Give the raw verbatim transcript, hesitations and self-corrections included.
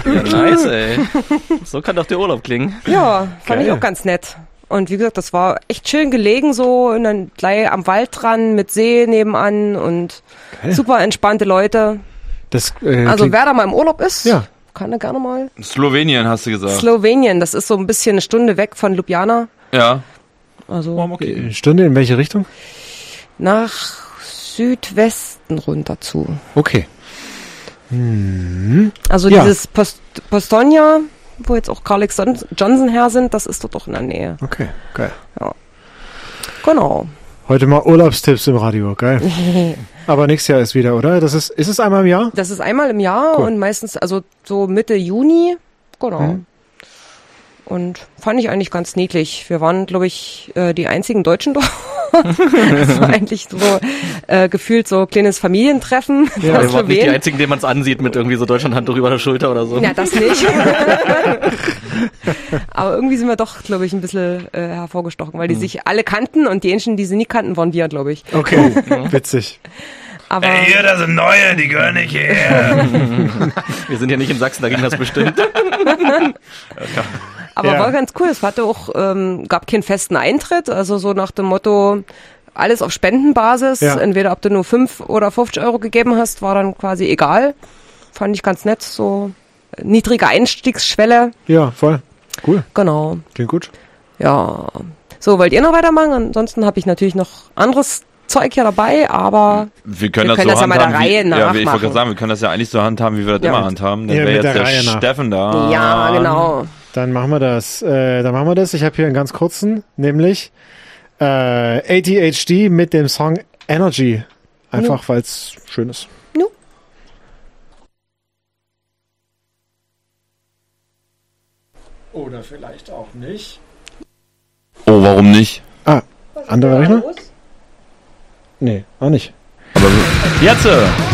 Ja, nice, ey. So kann doch der Urlaub klingen. Ja, fand Geil. ich auch ganz nett. Und wie gesagt, das war echt schön gelegen so und dann gleich am Wald dran mit See nebenan und Geil. super entspannte Leute. Das, äh, Also klingt- wer da mal im Urlaub ist, Ja. kann da gerne mal. Slowenien, hast du gesagt. Slowenien, das ist so ein bisschen eine Stunde weg von Ljubljana. Ja. Also Oh, okay. Eine Stunde in welche Richtung? nach Südwesten runter zu. Okay. Hm. Also Ja. dieses Post Postonia, wo jetzt auch Carl Alexander Johnson her sind, das ist dort doch in der Nähe. Okay, geil. Genau. Heute mal Urlaubstipps im Radio, geil. Aber nächstes Jahr ist wieder, oder? Das ist, ist es einmal im Jahr? Das ist einmal im Jahr Cool. und meistens, also so Mitte Juni. Genau. Mhm. Und fand ich eigentlich ganz niedlich. Wir waren, glaube ich, äh, die einzigen Deutschen dort. Das war eigentlich so äh, gefühlt so kleines Familientreffen. Ja, aus Ihr wart nicht die Slowenien. Einzigen, denen man es ansieht, mit irgendwie so Deutschlandhandtuch über der Schulter oder so. Ja, das nicht. Aber irgendwie sind wir doch, glaube ich, ein bisschen äh, hervorgestochen, weil die sich alle kannten und die Menschen, die sie nie kannten, waren wir, glaube ich. Okay, witzig. Aber Hier, da sind Neue, die gehören nicht her. Wir sind ja nicht in Sachsen, da ging das bestimmt. Aber Ja. war ganz cool. Es hatte auch, ähm, gab keinen festen Eintritt, also so nach dem Motto, alles auf Spendenbasis. Ja. Entweder ob du nur fünf oder fünfzig Euro gegeben hast, war dann quasi egal. Fand ich ganz nett, so niedrige Einstiegsschwelle. Ja, voll. Cool. Genau. Klingt gut. Ja. So, wollt ihr noch weitermachen? Ansonsten habe ich natürlich noch anderes Zeug hier dabei, aber Wir können, Wir das, können so das ja mal der handhaben, Reihe wie, ja, wie ich wollte nachmachen. gerade sagen, wir können das ja eigentlich so handhaben, wie wir das Ja. immer handhaben. Dann Ja, wäre mit jetzt der der Reihe nach. Steffen da. ja, genau. Dann machen wir das. Äh, dann machen wir das. Ich habe hier einen ganz kurzen, nämlich äh, A D H D mit dem Song Energy. Einfach, weil es schön ist. Nu. Oder vielleicht auch nicht. Oh, warum nicht? Ah, andere Rechner? Nee, auch nicht. Aber jetzt! äh,